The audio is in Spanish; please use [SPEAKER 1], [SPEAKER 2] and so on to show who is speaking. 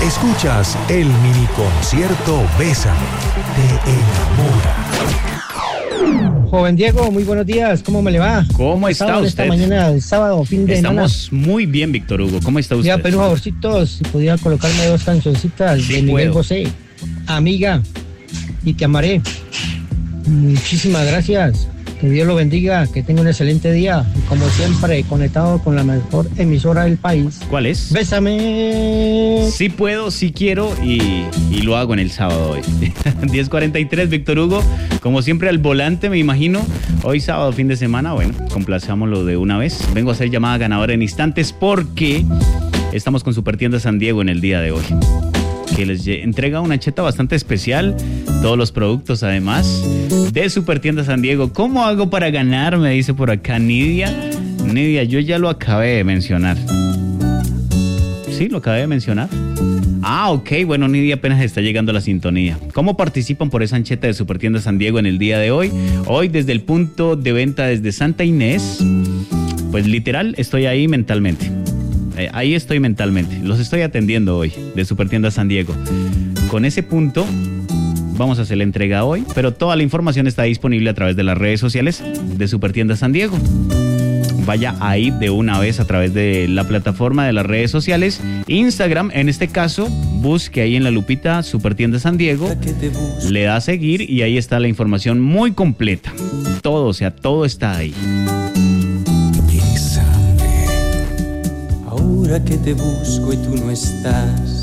[SPEAKER 1] Escuchas el mini concierto Bésame, te enamora.
[SPEAKER 2] Joven Diego, muy buenos días, ¿cómo me le va?
[SPEAKER 3] ¿Cómo está usted?
[SPEAKER 2] Esta mañana del sábado, fin de semana.
[SPEAKER 3] Estamos muy bien, Víctor Hugo. ¿Cómo está usted?
[SPEAKER 2] Voy a pedir un favorcito, si podía colocarme dos cancioncitas
[SPEAKER 3] Sí,
[SPEAKER 2] de Miguel
[SPEAKER 3] puedo.
[SPEAKER 2] Bosé. Amiga, y te amaré. Muchísimas gracias. Que Dios lo bendiga, que tenga un excelente día. Y como siempre, conectado con la mejor emisora del país.
[SPEAKER 3] ¿Cuál es?
[SPEAKER 2] Bésame.
[SPEAKER 3] Sí puedo, sí quiero y lo hago en el sábado hoy. 10:43, Víctor Hugo. Como siempre al volante, me imagino. Hoy sábado, fin de semana, bueno, complazámoslo de una vez. Vengo a hacer llamada ganadora en instantes porque estamos con Supertienda San Diego en el día de hoy, que les entrega una cheta bastante especial, todos los productos además de Supertienda San Diego. ¿Cómo hago para ganar? Me dice por acá Nidia. Nidia, yo ya lo acabé de mencionar. Sí, lo acabé de mencionar. Ah, ok, bueno, Nidia apenas está llegando a la sintonía. ¿Cómo participan por esa ancheta de Supertienda San Diego en el día de hoy? Hoy desde el punto de venta desde Santa Inés, pues literal estoy ahí mentalmente. Ahí estoy mentalmente, los estoy atendiendo hoy de Supertienda San Diego. Con ese punto vamos a hacer la entrega hoy, pero toda la información está disponible a través de las redes sociales de Supertienda San Diego. Vaya ahí de una vez a través de la plataforma de las redes sociales, Instagram, en este caso, busque ahí en la lupita Supertienda San Diego, le da a seguir y ahí está la información muy completa. Todo, o sea, todo está ahí.
[SPEAKER 4] Ahora que te busco y tú no estás,